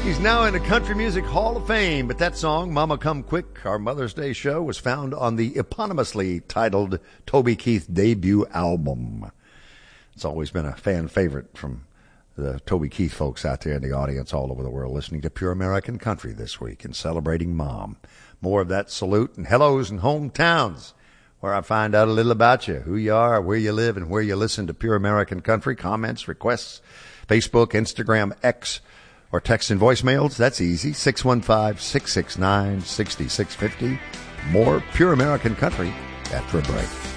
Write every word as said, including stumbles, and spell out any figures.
He's now in the Country Music Hall of Fame, but that song, Mama Come Quick, our Mother's Day show, was found on the eponymously titled Toby Keith debut album. It's always been a fan favorite from the Toby Keith folks out there in the audience all over the world listening to Pure American Country this week and celebrating Mom. More of that salute and hellos and hometowns, where I find out a little about you, who you are, where you live, and where you listen to Pure American Country. Comments, requests, Facebook, Instagram, X, or text and voicemails. That's easy. six one five, six six nine, six six five zero. More Pure American Country after a break.